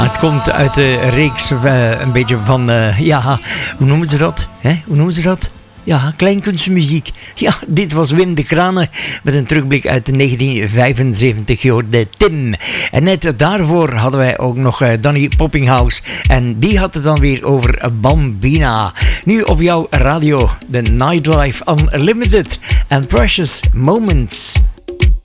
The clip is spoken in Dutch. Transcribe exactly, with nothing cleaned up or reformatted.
Het komt uit de reeks uh, een beetje van, uh, ja, hoe noemen ze dat? Hè? Hoe noemen ze dat? Ja, kleinkunstmuziek. Ja, dit was Wim de Kranen met een terugblik uit negentien vijfenzeventig. Je hoorde Tim. En net daarvoor hadden wij ook nog uh, Danny Poppinghouse. En die had het dan weer over Bambina. Nu op jouw radio, de Nightlife Unlimited and Precious Moments.